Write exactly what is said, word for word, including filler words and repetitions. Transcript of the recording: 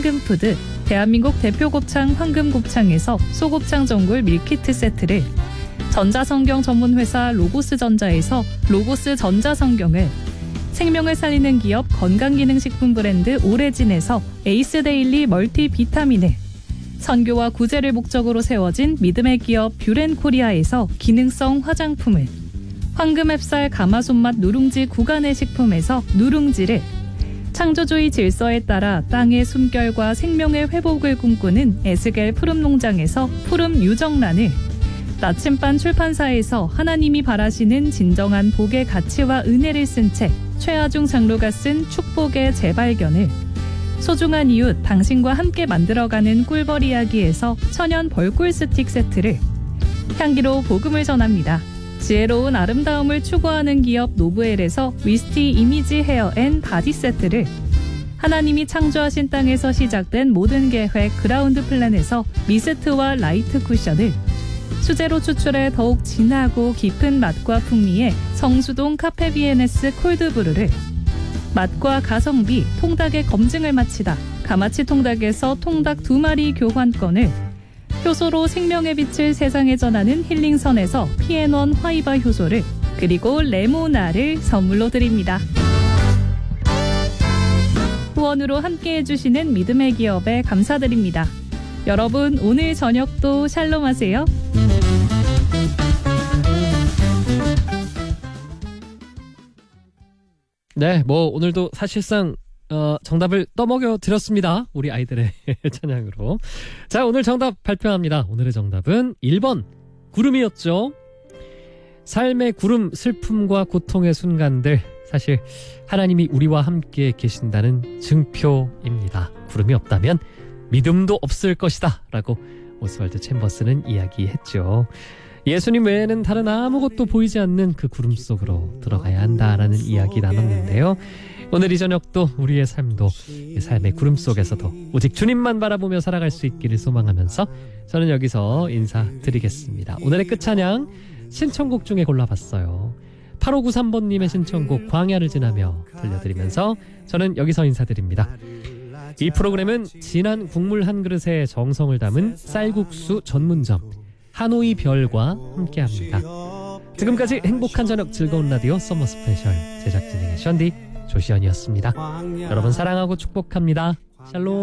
황금푸드, 대한민국 대표 곱창 황금곱창에서 소곱창 전골 밀키트 세트를, 전자성경 전문회사 로고스전자에서 로고스 전자성경을, 생명을 살리는 기업 건강기능식품 브랜드 오레진에서 에이스데일리 멀티비타민을, 선교와 구제를 목적으로 세워진 믿음의 기업 뷰렌코리아에서 기능성 화장품을, 황금햅쌀 가마손맛 누룽지 구간의 식품에서 누룽지를, 창조주의 질서에 따라 땅의 숨결과 생명의 회복을 꿈꾸는 에스겔 푸름농장에서 푸름 유정란을, 나침반 출판사에서 하나님이 바라시는 진정한 복의 가치와 은혜를 쓴 책 최하중 장로가 쓴 축복의 재발견을, 소중한 이웃 당신과 함께 만들어가는 꿀벌 이야기에서 천연 벌꿀 스틱 세트를, 향기로 복음을 전합니다. 지혜로운 아름다움을 추구하는 기업 노브엘에서 위스티 이미지 헤어 앤 바디 세트를, 하나님이 창조하신 땅에서 시작된 모든 계획 그라운드 플랜에서 미스트와 라이트 쿠션을, 수제로 추출해 더욱 진하고 깊은 맛과 풍미의 성수동 카페비에네스 콜드브루를, 맛과 가성비 통닭의 검증을 마치다 가마치 통닭에서 통닭 두 마리 교환권을, 효소로 생명의 빛을 세상에 전하는 힐링선에서 피앤원 화이바 효소를, 그리고 레모나를 선물로 드립니다. 후원으로 함께해 주시는 믿음의 기업에 감사드립니다. 여러분, 오늘 저녁도 샬롬 하세요. 네, 뭐 오늘도 사실상 어, 정답을 떠먹여 드렸습니다. 우리 아이들의 찬양으로. 자, 오늘 정답 발표합니다. 오늘의 정답은 일 번 구름이었죠. 삶의 구름, 슬픔과 고통의 순간들, 사실 하나님이 우리와 함께 계신다는 증표입니다. 구름이 없다면 믿음도 없을 것이다 라고 오스왈드 챔버스는 이야기했죠. 예수님 외에는 다른 아무것도 보이지 않는 그 구름 속으로 들어가야 한다라는 이야기 나눴는데요. 오늘 이 저녁도 우리의 삶도 삶의 구름 속에서도 오직 주님만 바라보며 살아갈 수 있기를 소망하면서 저는 여기서 인사드리겠습니다. 오늘의 끝찬양 신청곡 중에 골라봤어요. 팔오구삼 번님의 신청곡 광야를 지나며 들려드리면서 저는 여기서 인사드립니다. 이 프로그램은 진한 국물 한 그릇에 정성을 담은 쌀국수 전문점 하노이 별과 함께합니다. 지금까지 행복한 저녁 즐거운 라디오 서머 스페셜 제작진의 션디 조시연이었습니다. 여러분 사랑하고 축복합니다. 샬롬.